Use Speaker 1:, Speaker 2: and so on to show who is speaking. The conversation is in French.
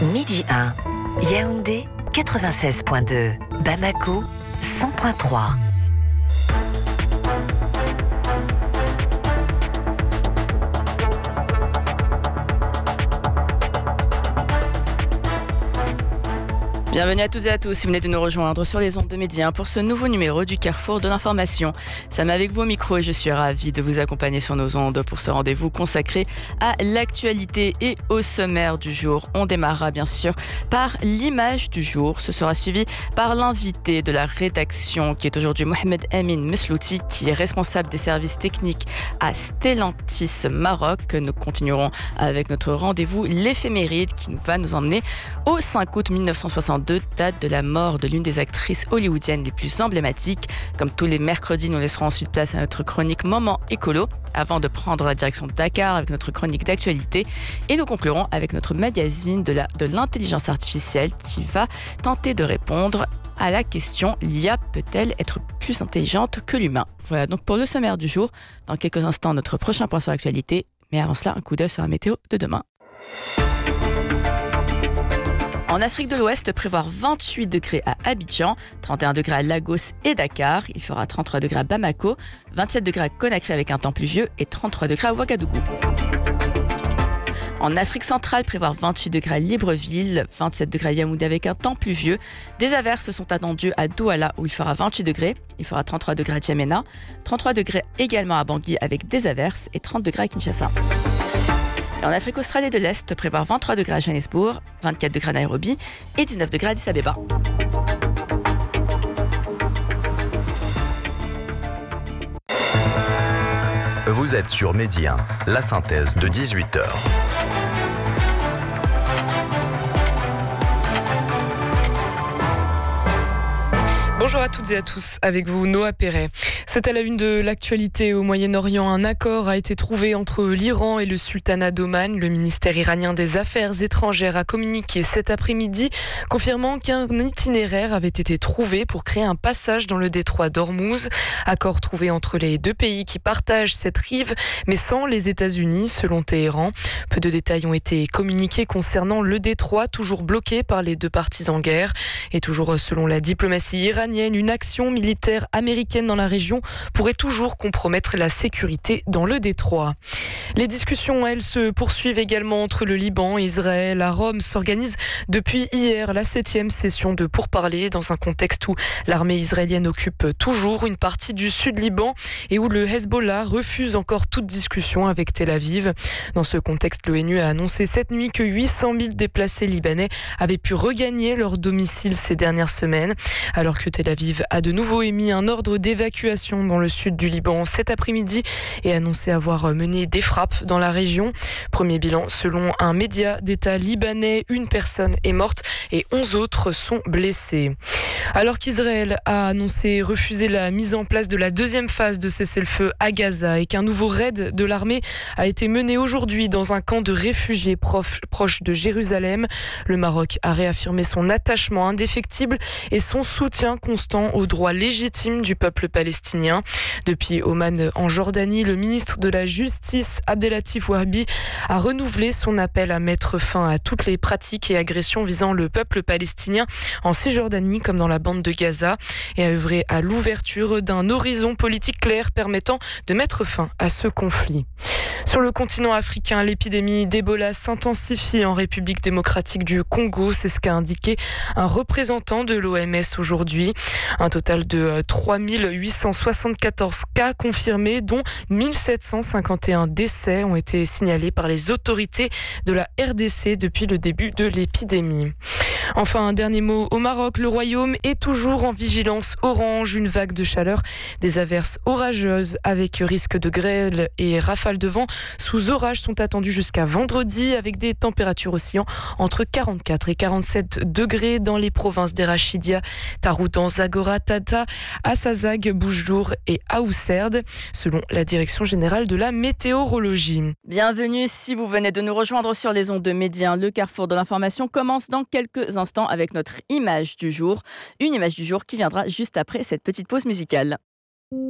Speaker 1: Midi 1, Yaoundé 96.2, Bamako 100.3.
Speaker 2: Bienvenue à toutes et à tous, si vous venez de nous rejoindre sur les ondes de Midi 1 pour ce nouveau numéro du Carrefour de l'information. Sam avec vous au micro et je suis ravie de vous accompagner sur nos ondes pour ce rendez-vous consacré à l'actualité et au sommaire du jour. On démarrera bien sûr par l'image du jour. Ce sera suivi par l'invité de la rédaction qui est aujourd'hui Mohamed Amin Meslouti, qui est responsable des services techniques à Stellantis Maroc. Nous continuerons avec notre rendez-vous l'éphéméride qui va nous emmener au 5 août 1962, date de la mort de l'une des actrices hollywoodiennes les plus emblématiques. Comme tous les mercredis, nous laisserons ensuite place à notre chronique Moment écolo avant de prendre la direction de Dakar avec notre chronique d'actualité. Et nous conclurons avec notre magazine de l'intelligence artificielle qui va tenter de répondre à la question: l'IA peut-elle être plus intelligente que l'humain? Voilà donc pour le sommaire du jour. Dans quelques instants, notre prochain point sur l'actualité. Mais avant cela, un coup d'œil sur la météo de demain. En Afrique de l'Ouest, prévoir 28 degrés à Abidjan, 31 degrés à Lagos et Dakar. Il fera 33 degrés à Bamako, 27 degrés à Conakry avec un temps pluvieux et 33 degrés à Ouagadougou. En Afrique centrale, prévoir 28 degrés à Libreville, 27 degrés à Yaoundé avec un temps pluvieux. Des averses sont attendues à Douala où il fera 28 degrés. Il fera 33 degrés à Djamena, 33 degrés également à Bangui avec des averses et 30 degrés à Kinshasa. Et en Afrique australe et de l'Est, prévoir 23 degrés à Johannesburg, 24 degrés à Nairobi et 19 degrés à Addis Abeba.
Speaker 3: Vous êtes sur Midi 1, la synthèse de 18h.
Speaker 4: Bonjour à toutes et à tous, avec vous Noah Perret. C'est à la une de l'actualité au Moyen-Orient. Un accord a été trouvé entre l'Iran et le sultanat d'Oman. Le ministère iranien des Affaires étrangères a communiqué cet après-midi, confirmant qu'un itinéraire avait été trouvé pour créer un passage dans le détroit d'Ormuz. Accord trouvé entre les deux pays qui partagent cette rive, mais sans les États-Unis, selon Téhéran. Peu de détails ont été communiqués concernant le détroit, toujours bloqué par les deux parties en guerre. Et toujours selon la diplomatie iranienne, une action militaire américaine dans la région pourrait toujours compromettre la sécurité dans le détroit. Les discussions, elles, se poursuivent également entre le Liban et Israël. À Rome s'organise depuis hier la 7e session de pourparlers dans un contexte où l'armée israélienne occupe toujours une partie du sud Liban et où le Hezbollah refuse encore toute discussion avec Tel Aviv. Dans ce contexte, l'ONU a annoncé cette nuit que 800 000 déplacés libanais avaient pu regagner leur domicile ces dernières semaines, alors que Tel Aviv a de nouveau émis un ordre d'évacuation dans le sud du Liban cet après-midi et annoncé avoir mené des frappes dans la région. Premier bilan, selon un média d'État libanais, une personne est morte et 11 autres sont blessés. Alors qu'Israël a annoncé refuser la mise en place de la deuxième phase de cessez-le-feu à Gaza et qu'un nouveau raid de l'armée a été mené aujourd'hui dans un camp de réfugiés proche de Jérusalem, le Maroc a réaffirmé son attachement indéfectible et son soutien constant aux droits légitimes du peuple palestinien. Depuis Oman en Jordanie, le ministre de la Justice, Abdelatif Wahbi, a renouvelé son appel à mettre fin à toutes les pratiques et agressions visant le peuple palestinien en Cisjordanie comme dans la bande de Gaza et a œuvré à l'ouverture d'un horizon politique clair permettant de mettre fin à ce conflit. Sur le continent africain, l'épidémie d'Ebola s'intensifie en République démocratique du Congo. C'est ce qu'a indiqué un représentant de l'OMS aujourd'hui. Un total de 3 874 cas confirmés, dont 1751 décès ont été signalés par les autorités de la RDC depuis le début de l'épidémie. Enfin, un dernier mot au Maroc. Le royaume est toujours en vigilance orange. Une vague de chaleur, des averses orageuses avec risque de grêle et rafales de vent sous orage sont attendues jusqu'à vendredi avec des températures oscillant entre 44 et 47 degrés dans les provinces d'Erachidia, Taroudan, Zagora, Tata, Assazag, Boujdour et Aousserd, selon la Direction générale de la météorologie.
Speaker 2: Bienvenue si vous venez de nous rejoindre sur les ondes de Midi 1. Le Carrefour de l'information commence dans quelques instants avec notre image du jour. Une image du jour qui viendra juste après cette petite pause musicale.